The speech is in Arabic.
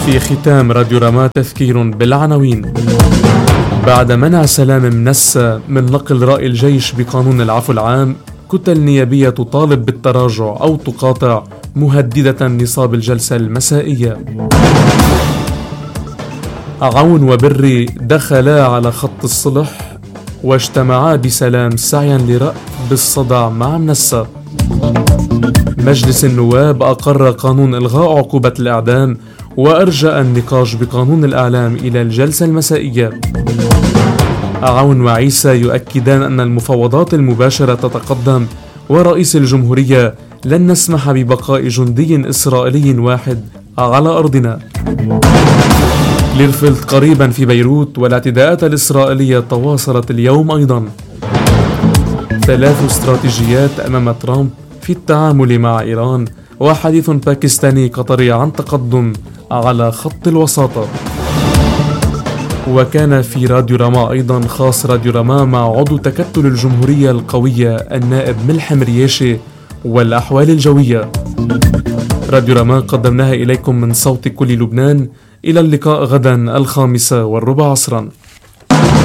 في ختام راديو رما تذكير بالعناوين. بعد منع سلام منسى من نقل رأي الجيش بقانون العفو العام، كتل نيابية تطالب بالتراجع أو تقاطع مهددة نصاب الجلسة المسائية. عون وبري دخلا على خط الصلح واجتمعا بسلام سعيا لرأب بالصدع مع منسى. مجلس النواب أقر قانون إلغاء عقوبة الإعدام وأرجأ النقاش بقانون الإعلام إلى الجلسة المسائية. عون وعيسى يؤكدان أن المفاوضات المباشرة تتقدم، ورئيس الجمهورية لن نسمح ببقاء جندي إسرائيلي واحد على أرضنا. ليرفيلد قريبا في بيروت، والاعتداءات الإسرائيلية تواصلت اليوم أيضا. 3 استراتيجيات أمام ترامب في التعامل مع إيران، وحديث باكستاني قطري عن تقدم على خط الوساطة. وكان في راديو رما أيضا خاص راديو رما مع عضو تكتل الجمهورية القوية النائب ملحم رياشي والأحوال الجوية. راديو رما قدمناها إليكم من صوت كل لبنان. إلى اللقاء غدا 5:15 عصرا.